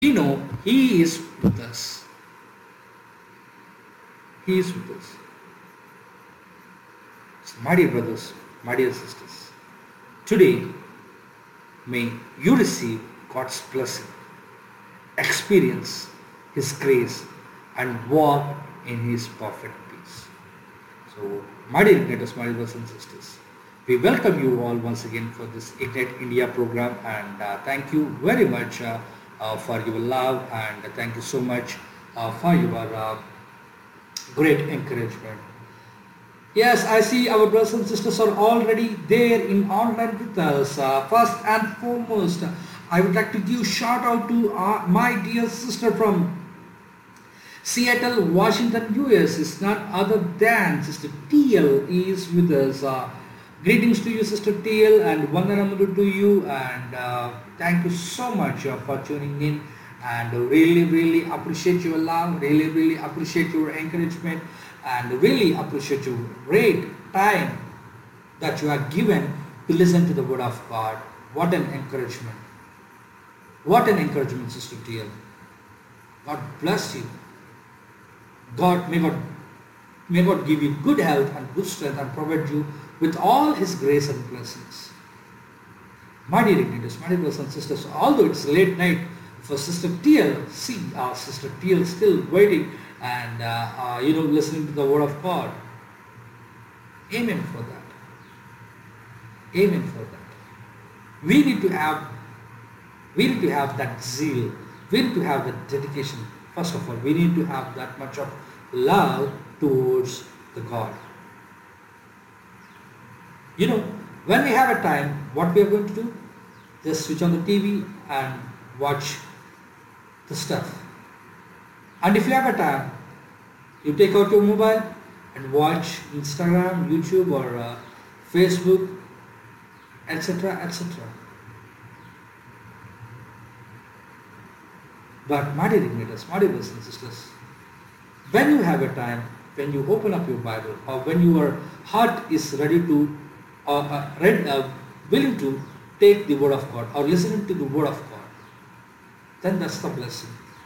We know He is with us. He is with us. So, my dear brothers, my dear sisters, today may you receive God's blessing, experience His grace, and walk in His perfect peace. So, my dear Igniters, my dear brothers and sisters, we welcome you all once again for this Ignite India program, and thank you very much for your love, and thank you so much for your great encouragement. Yes, I see our brothers and sisters are already there in online with us. First and foremost, I would like to give shout out to my dear sister from Seattle, Washington, US. Is not other than Sister TL is with us. Greetings to you, Sister TL, and Vandanamudu to you, and thank you so much for tuning in. And really appreciate your love, really appreciate your encouragement, and really appreciate your great time that you are given to listen to the word of God. What an encouragement! What an encouragement, Sister TL. God bless you. God may God give you good health and good strength and provide you with all His grace and blessings. My dear Igniters, my dear brothers and sisters, although it's late night for Sister TL, see our Sister TL still waiting and listening to the word of God. Amen for that. Amen for that. We need to have that zeal. We need to have that dedication. First of all, we need to have that much of love towards the God. You know, when we have a time, what we are going to do? Just switch on the TV and watch the stuff. And if you have a time, you take out your mobile and watch Instagram, YouTube, or Facebook, etc., etc. But my dear Igniters, my dear brothers and sisters, when you have a time, when you open up your Bible, or when your heart is ready to, or willing to take the word of God, or listening to the word of God, then that's the blessing.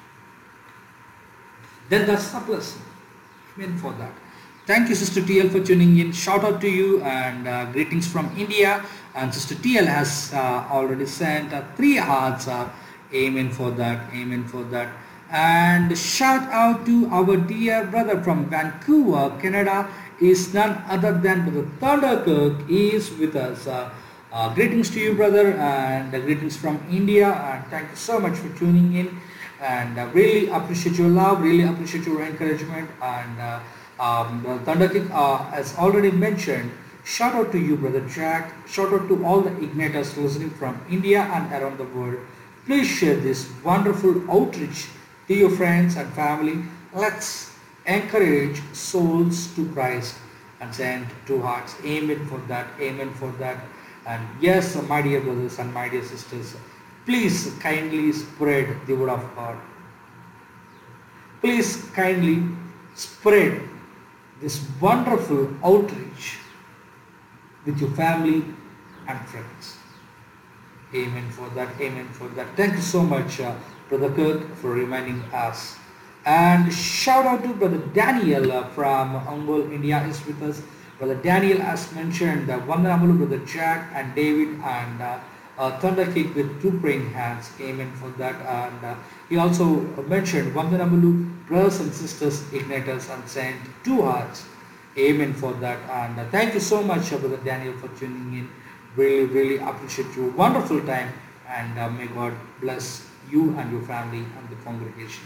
Then that's the blessing. Amen for that. Thank you, Sister TL, for tuning in. Shout out to you, and greetings from India. And Sister TL has already sent 3 hearts. Amen for that. Amen for that. And shout out to our dear brother from Vancouver, Canada. Is none other than Brother Thunderkirk. He is with us. Greetings to you, brother, and greetings from India. And thank you so much for tuning in. And really appreciate your love, really appreciate your encouragement. And Thunderkirk, as already mentioned, shout out to you, Brother Jack. Shout out to all the Igniters listening from India and around the world. Please share this wonderful outreach to your friends and family. Let's encourage souls to Christ and send 2 hearts. Amen for that. Amen for that. And yes, my dear brothers and my dear sisters, please kindly spread the word of God. Please kindly spread this wonderful outreach with your family and friends. Amen for that. Amen for that. Thank you so much, Brother Kirk, for reminding us. And shout out to Brother Daniel from Ongole, India is with us. Brother Daniel, as mentioned, Vandanamalu, Brother Jack and David, and Thunderkick with 2 praying hands. Amen for that. And he also mentioned Vandanamalu, brothers and sisters, Igniters, and sent 2 hearts. Amen for that. And thank you so much, Brother Daniel, for tuning in. Really appreciate your wonderful time, and may God bless you and your family and the congregation.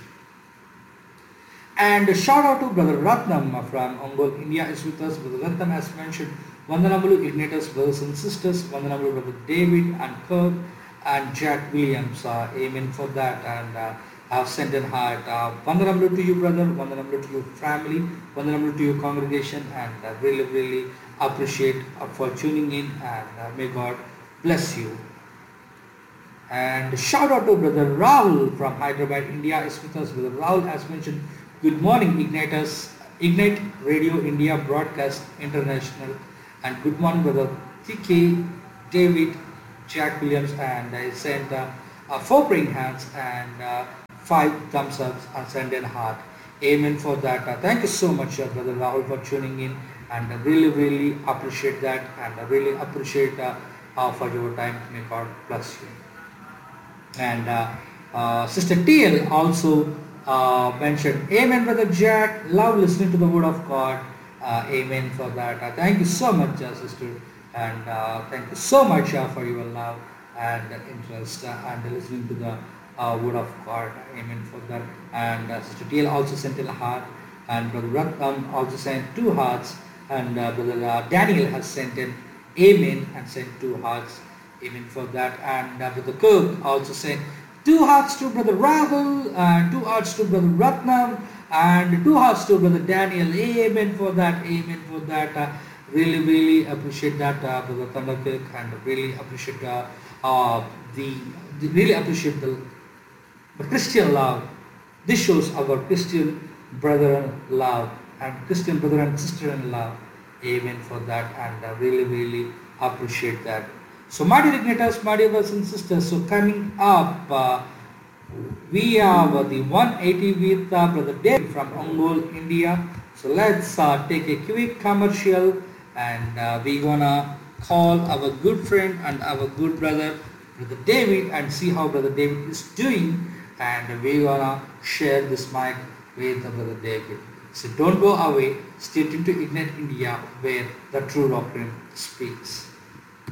And shout out to Brother Ratnam from Ongole, India is with us. Brother Ratnam has mentioned Vandanamalu Igniters, brothers and sisters, Vandanamalu Brother David and Kirk and Jack Williams. Amen for that. And I have sent an heart. Vandanamalu to you, brother. Vandanamalu to your family. Vandanamalu to your congregation. And really appreciate for tuning in, and may God bless you. And shout out to Brother Rahul from Hyderabad, India is with us. Brother Rahul has mentioned, good morning Igniters, Ignite Radio India Broadcast International, and good morning Brother TK, David, Jack Williams, and I sent 4 praying hands, and 5 thumbs up and send in heart. Amen for that. Thank you so much, Brother Rahul, for tuning in, and I really appreciate that, and I really appreciate for your time. May God bless you. And Sister TL also mentioned, Amen, Brother Jack. Love listening to the Word of God. Amen for that. Thank you so much, Sister, and thank you so much for your love and interest and listening to the Word of God. Amen for that. And Sister TL also sent in a heart, and Brother Ratnam also sent 2 hearts, and Brother Daniel has sent in Amen and sent 2 hearts. Amen for that. And Brother Cook also sent 2 hearts to Brother Rahul, and 2 hearts to Brother Ratnam, and 2 hearts to Brother Daniel. Amen for that. Amen for that. Really appreciate that, Brother Thundercook, and really appreciate really appreciate the Christian love. This shows our Christian brother in love and Christian brother and sister in love. Amen for that, and really appreciate that. So my dear igniters, my dear brothers and sisters, so coming up, we have the 180 with Brother David from Ongole, India. So let's take a quick commercial, and we're gonna call our good friend and our good brother, Brother David, and see how Brother David is doing, and we're gonna share this mic with Brother David. So don't go away, stay tuned to Ignite India, where the true doctrine speaks.